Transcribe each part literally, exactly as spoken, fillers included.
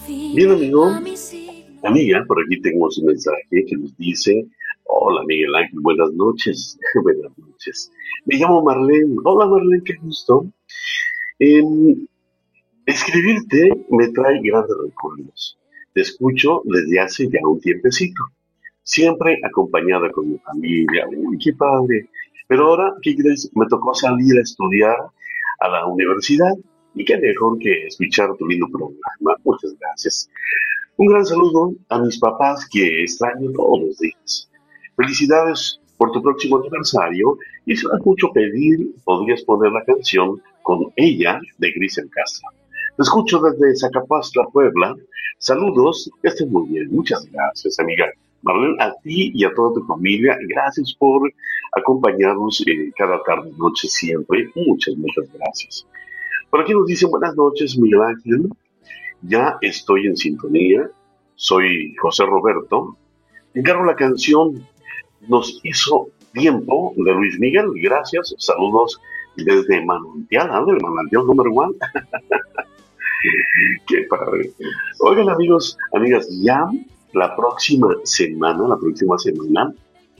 Bien, amigo, amiga, por aquí tenemos un mensaje que nos dice: hola Miguel Ángel, buenas noches. Buenas noches. Me llamo Marlene. Hola Marlene, qué gusto. Em, Escribirte me trae grandes recuerdos. Te escucho desde hace ya un tiempecito, siempre acompañada con mi familia. Uy, qué padre. Pero ahora, ¿qué crees? Me tocó salir a estudiar a la universidad. Y qué mejor que escuchar tu lindo programa. Muchas gracias. Un gran saludo a mis papás que extraño todos los días. Felicidades por tu próximo aniversario. Y si no es mucho pedir, podrías poner la canción Con ella de Cristian Castro. Te escucho desde Zacapazla, Puebla. Saludos, que estés muy bien. Muchas gracias, amiga Marlene, a ti y a toda tu familia. Gracias por acompañarnos eh, cada tarde, noche, siempre. Muchas, muchas gracias. Por aquí nos dicen: buenas noches, Miguel Ángel. Ya estoy en sintonía. Soy José Roberto. Encargo la canción Nos hizo tiempo de Luis Miguel. Gracias. Saludos desde Manantial. ¿Ah? El Manantial número uno. Qué padre. Oigan, amigos, amigas, ya la próxima semana, la próxima semana,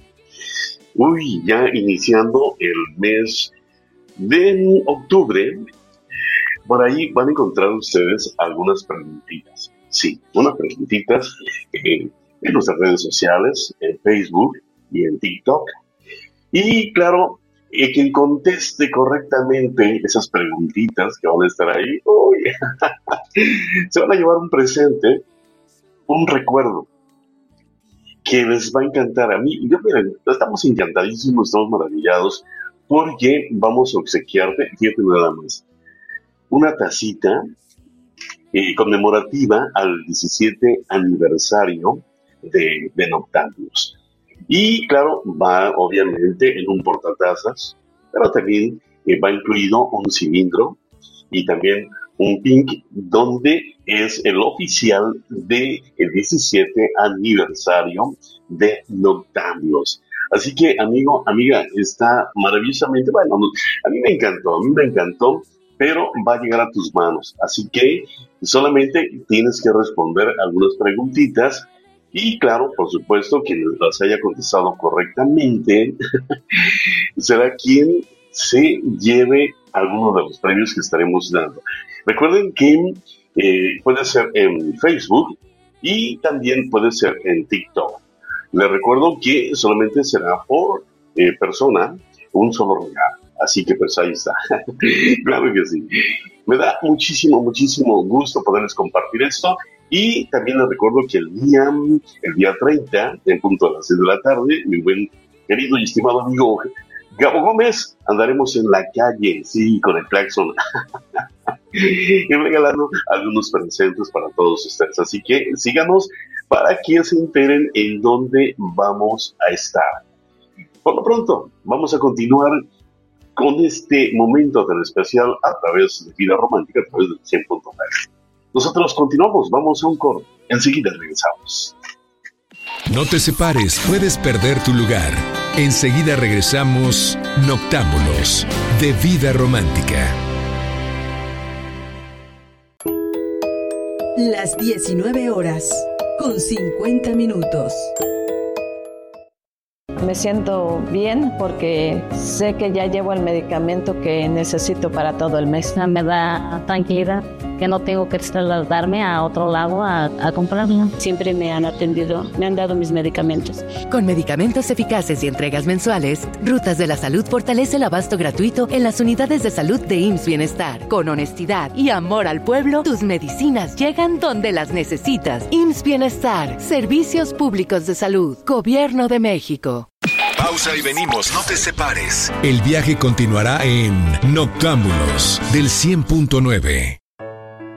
uy, ya iniciando el mes de octubre, por ahí van a encontrar ustedes algunas preguntitas. Sí, unas preguntitas eh, en nuestras redes sociales, en Facebook y en TikTok. Y claro, eh, quien conteste correctamente esas preguntitas que van a estar ahí, uy, se van a llevar un presente, un recuerdo que les va a encantar. A mí, yo miren, estamos encantadísimos, estamos maravillados, porque vamos a obsequiarte, fíjate nada más, una tacita eh, conmemorativa al diecisiete aniversario de, de Noctámbulos. Y claro, va obviamente en un portatazas, pero también eh, va incluido un cilindro y también un pink, donde es el oficial del diecisiete aniversario de Noctámbulos. Así que, amigo, amiga, está maravillosamente, bueno, a mí me encantó, a mí me encantó, pero va a llegar a tus manos. Así que solamente tienes que responder algunas preguntitas y, claro, por supuesto, quien las haya contestado correctamente será quien se lleve alguno de los premios que estaremos dando. Recuerden que eh, puede ser en Facebook y también puede ser en TikTok. Les recuerdo que solamente será por eh, persona un solo regalo. Así que pues ahí está. Claro que sí. Me da muchísimo, muchísimo gusto poderles compartir esto. Y también les recuerdo que el día, el día treinta, en punto a las seis de la tarde, mi buen querido y estimado amigo Gabo Gómez, andaremos en la calle, sí, con el claxon, y regalando algunos presentes para todos ustedes. Así que síganos para que se enteren en dónde vamos a estar. Por lo pronto, vamos a continuar con este momento tan especial a través de Vida Romántica, a través del cien punto nueve. Nosotros continuamos, vamos a un corte, enseguida regresamos. No te separes, puedes perder tu lugar. Enseguida regresamos, Noctámbulos, de Vida Romántica. Las diecinueve horas, con cincuenta minutos. Me siento bien porque sé que ya llevo el medicamento que necesito para todo el mes. Me da tranquilidad que no tengo que trasladarme a otro lado a, a comprarlo. Siempre me han atendido, me han dado mis medicamentos. Con medicamentos eficaces y entregas mensuales, Rutas de la Salud fortalece el abasto gratuito en las unidades de salud de I M S S Bienestar. Con honestidad y amor al pueblo, tus medicinas llegan donde las necesitas. I M S S Bienestar, Servicios Públicos de Salud, Gobierno de México. Pausa y venimos, no te separes. El viaje continuará en Noctámbulos del cien punto nueve.